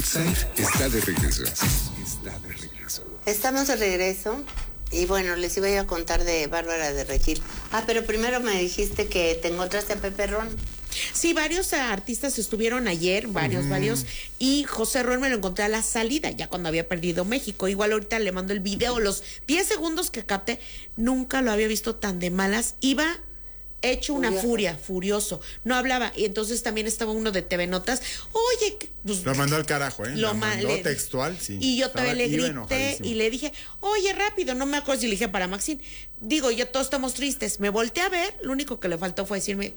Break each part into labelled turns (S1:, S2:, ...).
S1: Saif está de regreso.
S2: Estamos de regreso. Y bueno, les iba a contar de Bárbara de Regil. Pero primero me dijiste que te encontraste a Pepe Ron.
S3: Sí, varios artistas estuvieron ayer, varios, y José Ron me lo encontré a la salida, ya cuando había perdido México. Igual ahorita le mando el video, los 10 segundos que capté, nunca lo había visto tan de malas. Iba hecho una furia, furioso. No hablaba. Y entonces también estaba uno de TV Notas. Oye, pues,
S4: lo mandó al carajo, ¿eh? Lo mandó textual, sí.
S3: Y yo todavía le grité y le dije, oye, rápido, no me acuerdo si le dije para Maxine. Digo, ya todos estamos tristes. Me volteé a ver, lo único que le faltó fue decirme,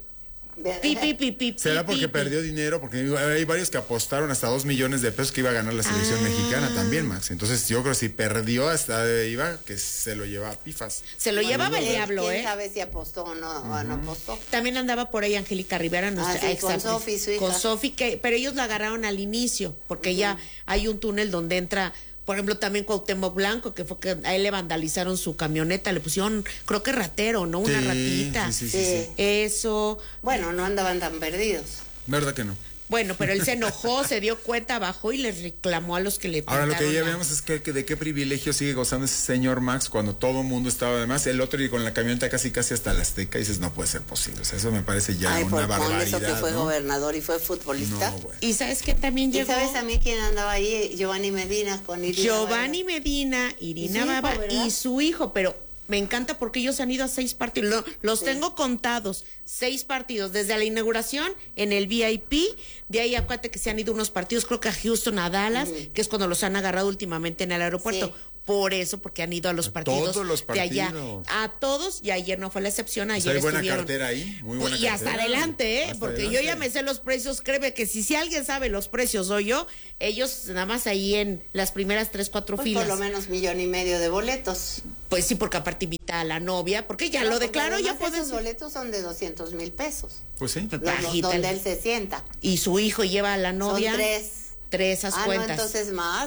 S4: ¿será porque perdió dinero? Porque hay varios que apostaron hasta 2 millones de pesos que iba a ganar la selección mexicana también, Max. Entonces yo creo que si perdió hasta iba, que se lo llevaba a pifas.
S3: Se lo llevaba el diablo,
S2: ¿Quién sabe si apostó o no, no apostó?
S3: También andaba por ahí Angélica Rivera, nuestra ex
S2: con Sofi, su hija.
S3: Con Sofi, pero ellos la agarraron al inicio, porque ya hay un túnel donde entra. Por ejemplo, también Cuauhtémoc Blanco, que fue que a él le vandalizaron su camioneta, le pusieron, creo que ratero, ¿no? Una ratita.
S2: Sí.
S3: Eso.
S2: Bueno, no andaban tan perdidos.
S4: ¿Verdad que no?
S3: Bueno, pero él se enojó, se dio cuenta, bajó y les reclamó a los que le
S4: Ahora lo que ya vemos es que de qué privilegio sigue gozando ese señor Max cuando todo el mundo estaba además, el otro y con la camioneta casi hasta la Azteca, y dices, no puede ser posible. O sea, eso me parece ya una barbaridad.
S2: Eso que fue gobernador y fue futbolista.
S4: No, bueno.
S3: Y sabes que también llegó.
S2: ¿Y sabes a mí quién andaba ahí? Giovanni Medina con Irina.
S3: Giovanni Medina, Irina Baba y su hijo, pero me encanta porque ellos han ido a 6 partidos, los tengo contados, 6 partidos, desde la inauguración en el VIP, de ahí acuérdate que se han ido unos partidos, creo que a Houston, a Dallas, que es cuando los han agarrado últimamente en el aeropuerto. Sí. Por eso, porque han ido a los partidos,
S4: todos los partidos
S3: de allá, a todos, y ayer no fue la excepción, ayer
S4: hay buena
S3: estuvieron.
S4: Cartera ahí, muy buena
S3: y hasta adelante, porque yo ya me sé los precios, créeme que si alguien sabe los precios soy yo, ellos nada más ahí en las primeras 3-4 filas.
S2: Por lo menos 1.5 millones de boletos.
S3: Pues sí, porque aparte invita a la novia, porque ya lo declaró, ya puede.
S2: Esos boletos son de 200,000 pesos.
S4: Pues sí.
S2: Donde él se sienta.
S3: Y su hijo lleva a la novia.
S2: Son 3
S3: esas cuentas.
S2: No, entonces más.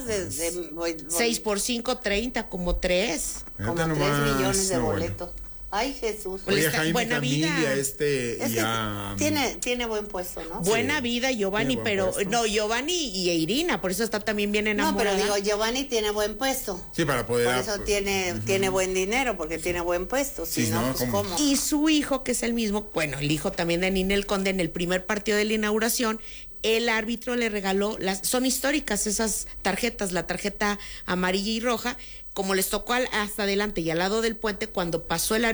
S3: 6 por 5, 30, como 3.
S2: Como 3 millones de boletos. Ay, Jesús.
S4: Oye, Jaime
S3: buena
S4: Camilla,
S3: vida.
S2: Tiene buen puesto, ¿no?
S3: Buena vida, Giovanni, pero puesto. No, Giovanni y Irina, por eso está también bien enamorada.
S2: No, pero digo, Giovanni tiene buen puesto.
S4: Sí, para poder.
S2: Por eso tiene buen dinero, porque tiene buen puesto. Si no, pues ¿cómo?
S3: Y su hijo, que es el mismo, bueno, el hijo también de Ninel Conde, en el primer partido de la inauguración, el árbitro le regaló, son históricas esas tarjetas, la tarjeta amarilla y roja, como les tocó hasta adelante y al lado del puente, cuando pasó el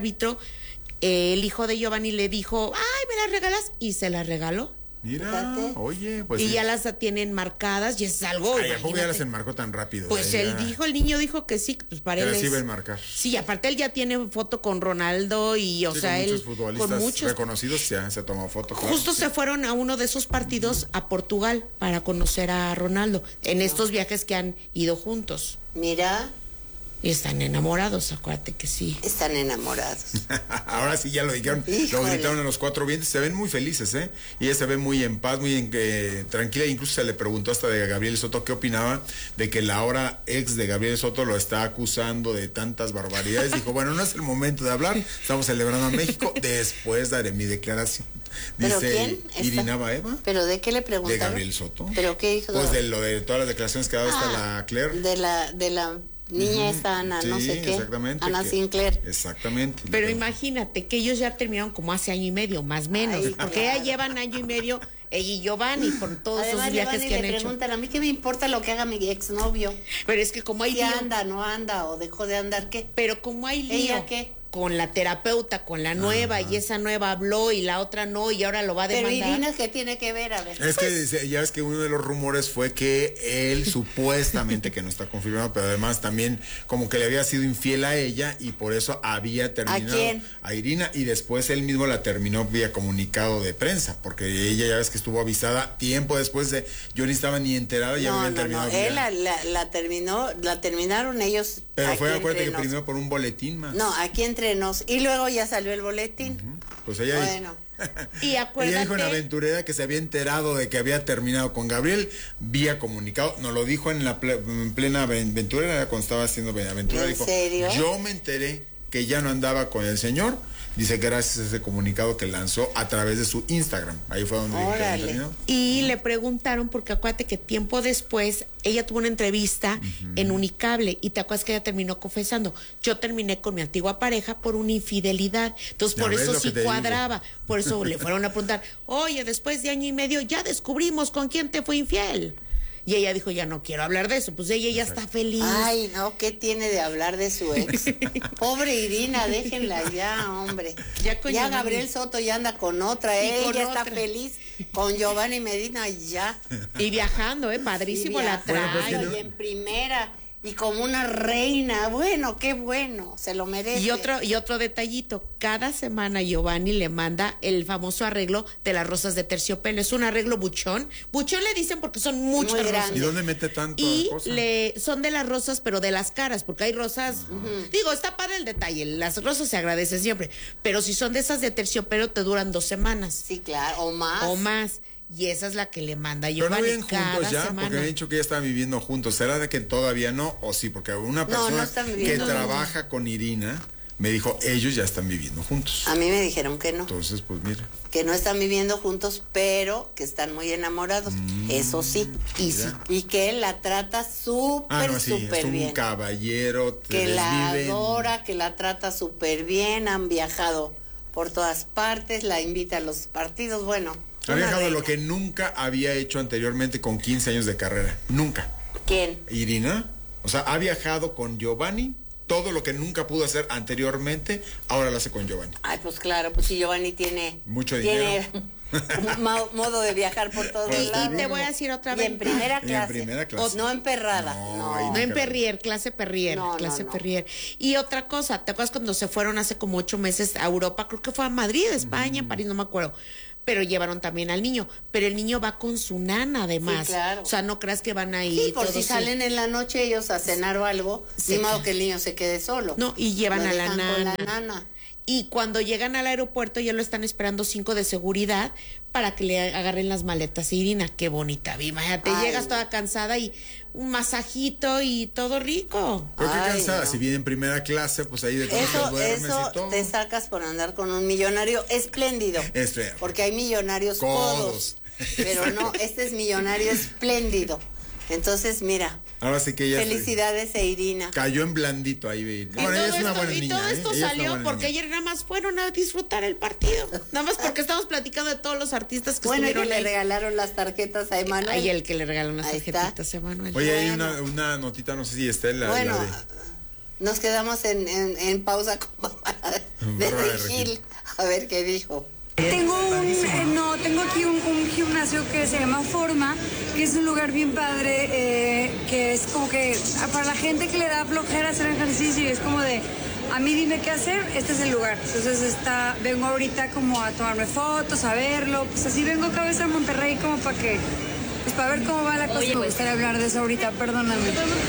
S3: árbitro, el hijo de Giovanni le dijo, ay, ¿me las regalas? Y se las regaló.
S4: Mira, fíjate. Oye, pues
S3: y ya las tienen marcadas y es algo.
S4: Ay, ¿a poco ya las enmarcó tan rápido?
S3: Pues el niño dijo que sí, pues para él
S4: las iba a enmarcar.
S3: Sí, aparte él ya tiene foto con Ronaldo y, o sea,
S4: muchos futbolistas con muchos reconocidos ya se tomó foto.
S3: Justo se fueron a uno de esos partidos a Portugal para conocer a Ronaldo en estos viajes que han ido juntos.
S2: Mira.
S3: Y están enamorados, acuérdate que sí.
S2: Están enamorados.
S4: Ahora sí ya lo dijeron, lo gritaron en los 4 vientos, se ven muy felices, ¿eh? Y ella se ve muy en paz, muy tranquila, incluso se le preguntó hasta de Gabriel Soto qué opinaba de que la ahora ex de Gabriel Soto lo está acusando de tantas barbaridades. Dijo, bueno, no es el momento de hablar, estamos celebrando a México, después daré mi declaración. Dice,
S2: ¿pero quién?
S4: Irina Baeva.
S2: ¿Pero de qué le preguntaron?
S4: De Gabriel Soto.
S2: ¿Pero qué dijo?
S4: Pues de lo de todas las declaraciones que ha dado hasta la Claire.
S2: De la niña esta Ana,
S4: sí,
S2: no sé qué.
S4: Exactamente.
S2: Ana Sinclair.
S4: Exactamente.
S3: Pero imagínate que ellos ya terminaron como hace año y medio, más o menos. Ay, porque ya llevan año y medio, ella y Giovanni, por todos esos viajes que han hecho.
S2: Preguntan, a mí qué me importa lo que haga mi exnovio.
S3: Pero es que como hay
S2: si anda, no anda, o dejó de andar, ¿qué?
S3: Pero como hay lío.
S2: ¿Ella qué?
S3: Con la terapeuta, con la nueva, y esa nueva habló y la otra no, y ahora lo va a demandar.
S2: Pero Irina, ¿qué tiene que ver? A ver.
S4: Es que ya ves que uno de los rumores fue que él supuestamente, que no está confirmado, pero además también como que le había sido infiel a ella y por eso había terminado.
S2: ¿A quién?
S4: A Irina, y después él mismo la terminó vía comunicado de prensa, porque ella ya ves que estuvo avisada tiempo después de, yo ni estaba ni enterada, ya habían terminado.
S2: No, él la terminaron ellos.
S4: Pero fue, acuérdate que primero por un boletín más.
S2: No, aquí entre nos, y luego ya salió el boletín.
S4: Pues ella
S3: y acuérdate,
S4: ella dijo en Aventurera que se había enterado de que había terminado con Gabriel vía comunicado, nos lo dijo en plena Aventurera, cuando estaba haciendo Aventurera.
S2: ¿En serio?
S4: Yo me enteré que ya no andaba con el señor. Dice gracias a ese comunicado que lanzó a través de su Instagram. Ahí fue donde terminó.
S3: Y le preguntaron, porque acuérdate que tiempo después ella tuvo una entrevista en Unicable y te acuerdas que ella terminó confesando. Yo terminé con mi antigua pareja por una infidelidad. Entonces, por eso sí cuadraba. Por eso le fueron a preguntar, oye, después de año y medio ya descubrimos con quién te fue infiel. Y ella dijo, ya no quiero hablar de eso. Pues ella ya está feliz.
S2: Ay, no, ¿qué tiene de hablar de su ex? Pobre Irina, déjenla ya, hombre. Ya Gabriel Soto ya anda con otra, ella está feliz con Giovanni Medina, ya.
S3: Y viajando, padrísimo la trae.
S2: Y en primera, y como una reina. Bueno, qué bueno, se lo merece.
S3: Y otro detallito, cada semana Giovanni le manda el famoso arreglo de las rosas de terciopelo. Es un arreglo buchón. Buchón le dicen porque son muchas rosas.
S4: ¿Y dónde mete tanto?
S3: Y son de las rosas, pero de las caras, porque hay rosas. Digo, está padre el detalle. Las rosas se agradecen siempre. Pero si son de esas de terciopelo, te duran 2 semanas.
S2: Sí, claro, o más.
S3: Y esa es la que le manda
S4: Giovanni. Pero no viven juntos ya,
S3: semana.
S4: porque me han dicho que ya están viviendo juntos. ¿Será de que todavía no? O sí, porque una persona que trabaja con Irina me dijo, ellos ya están viviendo juntos.
S2: A mí me dijeron que no.
S4: Entonces, pues mira.
S2: Que no están viviendo juntos, pero que están muy enamorados. Eso sí. Y que él la trata súper bien. Es un
S4: caballero.
S2: Que la adora, que la trata súper bien. Han viajado por todas partes, la invita a los partidos. Bueno.
S4: Ha viajado lo que nunca había hecho anteriormente con 15 años de carrera. Nunca.
S2: ¿Quién?
S4: Irina. O sea, ha viajado con Giovanni. Todo lo que nunca pudo hacer anteriormente, ahora lo hace con Giovanni.
S2: Ay, pues claro, pues si Giovanni tiene
S4: mucho dinero.
S2: Tiene modo de viajar por todos lados.
S3: Y te voy a decir otra vez.
S2: Y en primera clase. No en perrada.
S3: No en Perrier, clase Perrier. Perrier. Y otra cosa, ¿te acuerdas cuando se fueron hace como 8 meses a Europa? Creo que fue a Madrid, España, París, no me acuerdo. Pero llevaron también al niño. Pero el niño va con su nana, además. Sí, claro. O sea, no creas que van a ir.
S2: Sí, por si salen en la noche ellos a cenar o algo, de modo que el niño se quede solo.
S3: No, y llevan a la nana.
S2: Con la nana.
S3: Y cuando llegan al aeropuerto ya lo están esperando 5 de seguridad para que le agarren las maletas. Irina, qué bonita, imagínate, llegas toda cansada y un masajito y todo rico.
S4: Pero qué cansada, si viene en primera clase, pues ahí de
S2: todo duermes y todo. Te sacas por andar con un millonario espléndido. Porque hay millonarios codos. Pero no, este es millonario espléndido. Entonces, mira.
S4: Ahora sí que ella
S2: felicidades a Irina.
S4: Cayó en blandito ahí. Bueno, ella es una buena niña.
S3: Y todo esto salió porque ayer nada más fueron a disfrutar el partido. Nada más porque estamos platicando de todos los artistas que estuvieron
S2: ahí. Bueno, le regalaron las tarjetas a Emanuel.
S3: Ahí el que le regalaron las tarjetitas a Emanuel.
S4: Oye, hay una notita, no sé si está en la...
S2: Bueno, nos quedamos en pausa de Regil. A ver qué dijo.
S5: Tengo aquí un gimnasio que se llama Forma, que es un lugar bien padre, que es como que para la gente que le da flojera hacer ejercicio, es como de, a mí dime qué hacer, este es el lugar. Entonces vengo ahorita como a tomarme fotos, a verlo, pues así vengo acá a Monterrey como para que, pues para ver cómo va la cosa. Me gustaría hablar de eso ahorita, perdóname,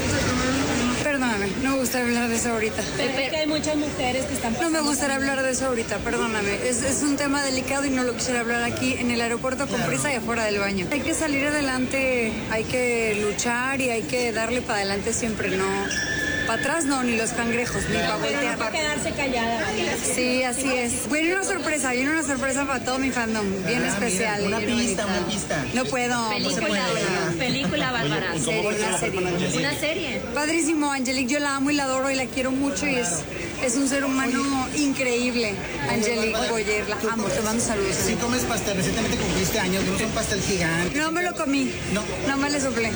S5: no me gustaría hablar de eso ahorita.
S6: Pepe, que hay muchas mujeres que están...
S5: No me gustaría hablar de eso ahorita, perdóname. Es un tema delicado y no lo quisiera hablar aquí en el aeropuerto con prisa y afuera del baño. Hay que salir adelante, hay que luchar y hay que darle para adelante siempre, no... Para atrás no, ni los cangrejos, ni para voltear.
S6: Para quedarse callada.
S5: Sí, así es. Viene una sorpresa para todo mi fandom, bien especial.
S7: Mira, una pista.
S5: No puedo.
S6: Película, Bárbara. Una serie.
S5: Padrísimo, Angelique, yo la amo y la adoro y la quiero mucho y es un ser humano increíble. Angelique Boyer, la amo, te mando saludos.
S7: Si comes pastel, recientemente cumpliste años, no es un pastel gigante.
S5: No me lo comí, no me le soplé.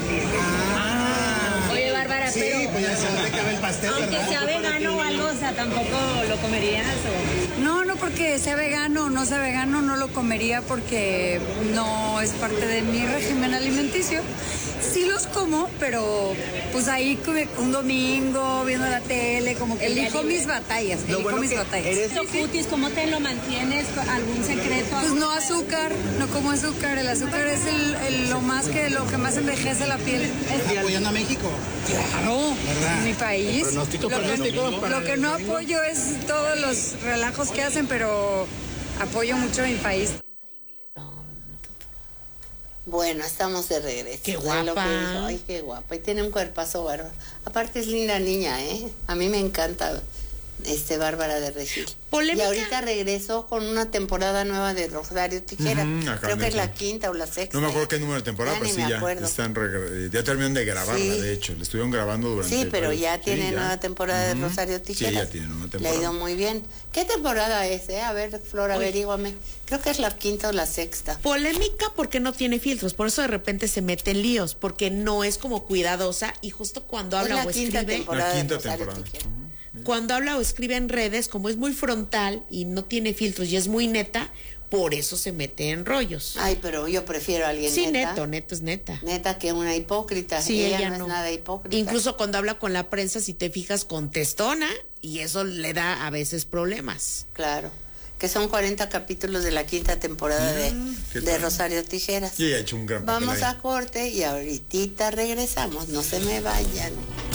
S6: Oye, Bárbara,
S7: sí,
S6: pero...
S7: pues ya se te acaba el pastel,
S6: aunque
S7: ¿verdad?
S6: sea vegano o algo, o sea, ¿tampoco lo comerías o...?
S5: No porque sea vegano o no sea vegano, no lo comería porque no es parte de mi régimen alimenticio. Sí los como, pero pues ahí un domingo viendo la tele, como que elijo mis batallas.
S6: ¿Eres cutis? ¿Cómo te lo mantienes? ¿Algún secreto?
S5: Pues no azúcar, no como azúcar. El azúcar es lo que más envejece la piel.
S7: ¿Apoyando a México?
S5: Claro,
S7: ¿verdad?
S5: Mi país.
S7: Pronóstico.
S5: Lo que no apoyo es todos los relajos que hacen, pero apoyo mucho a mi país.
S2: Bueno, estamos de regreso.
S3: Qué guapa.
S2: Ay, qué guapa. Y tiene un cuerpazo bárbaro. Aparte es linda niña, ¿eh? A mí me encanta Bárbara de Regil.
S3: Polémica.
S2: Y ahorita regresó con una temporada nueva de Rosario Tijeras. Creo que es la quinta o la sexta.
S4: No me acuerdo qué número de temporada, pero sí, ya terminaron de grabarla, de hecho. La estuvieron grabando durante...
S2: Sí, pero ya tiene nueva temporada de Rosario Tijeras.
S4: Sí, ya tiene nueva temporada.
S2: Le ha ido muy bien. ¿Qué temporada es, A ver, Flor, averíguame. Creo que es la quinta o la sexta.
S3: Polémica porque no tiene filtros, por eso de repente se mete en líos, porque no es como cuidadosa y justo cuando habla o escribe...
S4: La quinta temporada.
S3: Cuando habla o escribe en redes, como es muy frontal y no tiene filtros y es muy neta, por eso se mete en rollos.
S2: Ay, pero yo prefiero a alguien neta.
S3: Sí, neto es neta.
S2: Neta que una hipócrita.
S3: Sí, ella
S2: no es nada hipócrita.
S3: Incluso cuando habla con la prensa, si te fijas, contestona y eso le da a veces problemas.
S2: Claro. Que son 40 capítulos de la quinta temporada de Rosario Tijeras.
S4: Y ha hecho un gran papel.
S2: Vamos a corte y ahorita regresamos. No se me vayan.